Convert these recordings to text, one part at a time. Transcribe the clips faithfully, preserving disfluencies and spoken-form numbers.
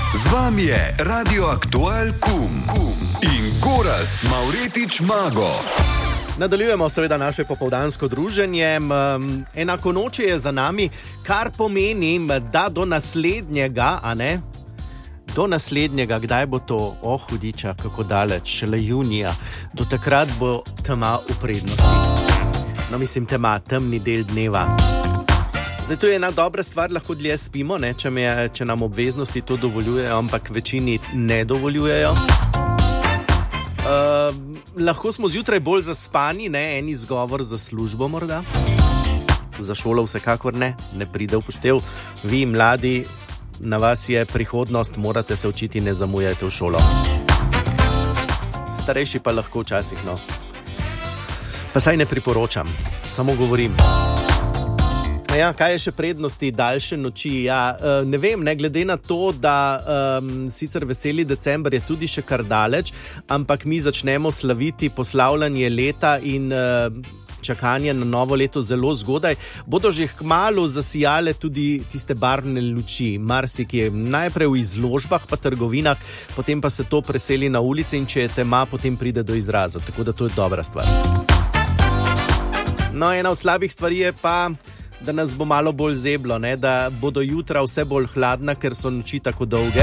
Z vami je Radio Aktual Kum in Gorazd Mavretič Mago. Nadaljujemo seveda naše popoldansko druženje. Enako noč je za nami, kar pomeni, da do naslednjega, a ne? Do naslednjega, kdaj bo to? O, hudiča, kako daleč, šele junija. Do takrat bo tema v prednosti. No, mislim, tema, temni del dneva. Zdaj, to je ena dobra stvar, lahko dlje spimo, ne? Če, me, če nam obveznosti to dovoljujejo, ampak večini ne dovoljujejo. Uh, lahko smo zjutraj bolj zaspani, ne? En izgovor za službo morda. Za šolo vsekakor ne, ne pride v poštev. Vi, mladi, na vas je prihodnost, morate se učiti, ne zamujajte v šolo. Starejši pa lahko včasih, no. Pa saj ne priporočam, samo govorim. Ja, kaj je še prednosti daljše noči? Ja, ne vem, ne glede na to, da um, sicer veseli december je tudi še kar daleč, ampak mi začnemo slaviti poslavljanje leta in uh, čakanje na novo leto zelo zgodaj. Bodo že kmalu zasijale tudi tiste barvne luči, marsikje, najprej v izložbah pa trgovinah, potem pa se to preseli na ulice in če je tema, potem pride do izraza, tako da to je dobra stvar. No, ena od slabih stvari je pa, da nas bo malo bolj zeblo, ne? Da bodo jutra vse bolj hladna, ker so noči tako dolge.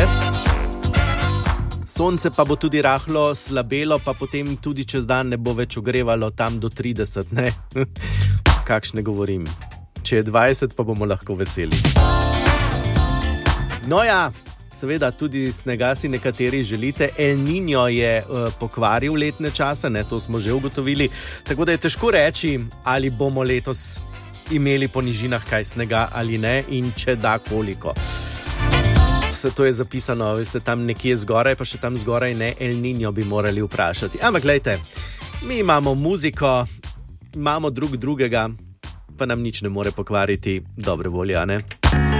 Sonce pa bo tudi rahlo slabelo, pa potem tudi čez dan ne bo več ogrevalo tam do trideset, ne? Kakšne govorim. Če je dvajset, pa bomo lahko veseli. No ja, seveda tudi snega si nekateri želite. El Niño je uh, pokvaril letne čase, ne? To smo že ugotovili. Tako da je težko reči, ali bomo letos imeli po nižinah kaj snega ali ne in če da koliko. Vse to je zapisano, veste, tam nekje zgoraj, pa še tam zgoraj ne, El Niño bi morali vprašati. Ampak glejte, mi imamo muziko, imamo drug drugega, pa nam nič ne more pokvariti dobre volje, ne?